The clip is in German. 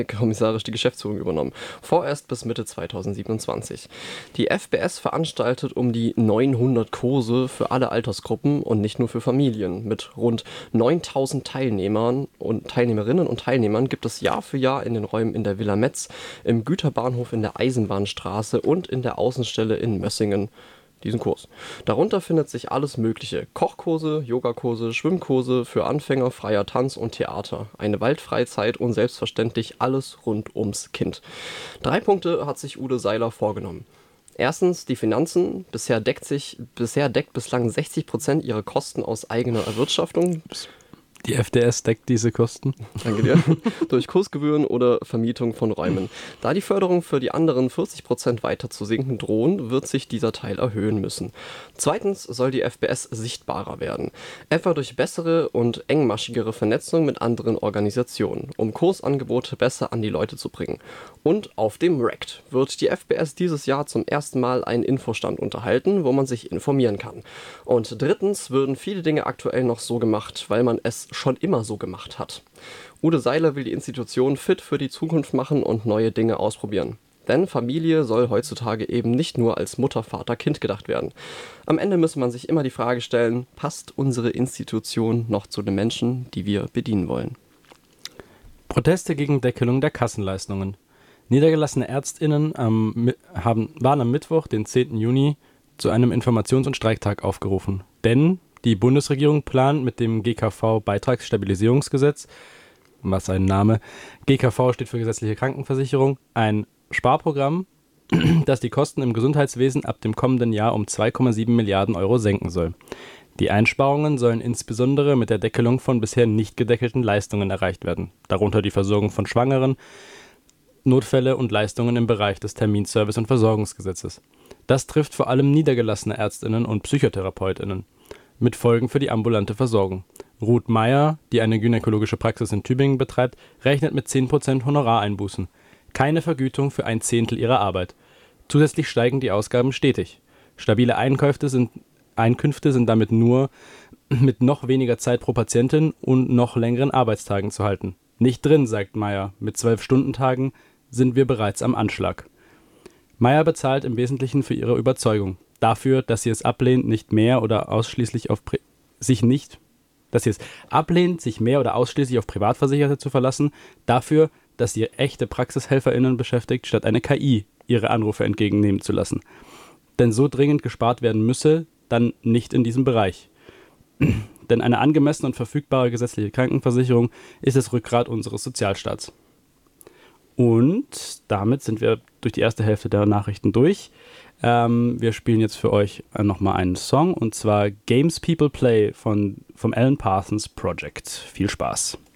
kommissarisch die Geschäftsführung übernommen, vorerst bis Mitte 2027. Die FBS veranstaltet um die 900 Kurse für alle Altersgruppen und nicht nur für Familien. Mit rund 9000 Teilnehmern und Teilnehmerinnen und Teilnehmern gibt es Jahr für Jahr in den Räumen in der Villa Metz, im Güterbahnhof in der Eisenbahnstraße und in der Außenstelle in Mössingen diesen Kurs. Darunter findet sich alles mögliche: Kochkurse, Yogakurse, Schwimmkurse für Anfänger, freier Tanz und Theater, eine Waldfreizeit und selbstverständlich alles rund ums Kind. 3 Punkte hat sich Ude Seiler vorgenommen. Erstens die Finanzen. Bisher deckt bislang 60% ihrer Kosten aus eigener Erwirtschaftung. Die FDS deckt diese Kosten. Danke dir. Durch Kursgebühren oder Vermietung von Räumen. Da die Förderung für die anderen 40% weiter zu sinken drohen, wird sich dieser Teil erhöhen müssen. Zweitens soll die FBS sichtbarer werden. Etwa durch bessere und engmaschigere Vernetzung mit anderen Organisationen, um Kursangebote besser an die Leute zu bringen. Und auf dem RECT wird die FBS dieses Jahr zum ersten Mal einen Infostand unterhalten, wo man sich informieren kann. Und drittens würden viele Dinge aktuell noch so gemacht, weil man es schon immer so gemacht hat. Ude Seiler will die Institution fit für die Zukunft machen und neue Dinge ausprobieren. Denn Familie soll heutzutage eben nicht nur als Mutter, Vater, Kind gedacht werden. Am Ende muss man sich immer die Frage stellen, passt unsere Institution noch zu den Menschen, die wir bedienen wollen? Proteste gegen Deckelung der Kassenleistungen. Niedergelassene ÄrztInnen waren am Mittwoch, den 10. Juni, zu einem Informations- und Streiktag aufgerufen. Denn die Bundesregierung plant mit dem GKV-Beitragsstabilisierungsgesetz, was sein Name, GKV steht für gesetzliche Krankenversicherung, ein Sparprogramm, das die Kosten im Gesundheitswesen ab dem kommenden Jahr um 2,7 Milliarden Euro senken soll. Die Einsparungen sollen insbesondere mit der Deckelung von bisher nicht gedeckelten Leistungen erreicht werden, darunter die Versorgung von Schwangeren, Notfälle und Leistungen im Bereich des Terminservice- und Versorgungsgesetzes. Das trifft vor allem niedergelassene ÄrztInnen und PsychotherapeutInnen. Mit Folgen für die ambulante Versorgung. Ruth Meyer, die eine gynäkologische Praxis in Tübingen betreibt, rechnet mit 10% Honorareinbußen. Keine Vergütung für 1/10 ihrer Arbeit. Zusätzlich steigen die Ausgaben stetig. Stabile Einkünfte sind damit nur mit noch weniger Zeit pro Patientin und noch längeren Arbeitstagen zu halten. Nicht drin, sagt Meyer. Mit 12-Stunden-Tagen sind wir bereits am Anschlag. Meyer bezahlt im Wesentlichen für ihre Überzeugung. Dafür, dass sie es ablehnt, sich mehr oder ausschließlich auf Privatversicherte zu verlassen, dafür, dass sie echte PraxishelferInnen beschäftigt, statt eine KI ihre Anrufe entgegennehmen zu lassen. Denn so dringend gespart werden müsse, dann nicht in diesem Bereich. Denn eine angemessene und verfügbare gesetzliche Krankenversicherung ist das Rückgrat unseres Sozialstaats. Und damit sind wir durch die erste Hälfte der Nachrichten durch. Wir spielen jetzt für euch nochmal einen Song, und zwar Games People Play vom Alan Parsons Project. Viel Spaß.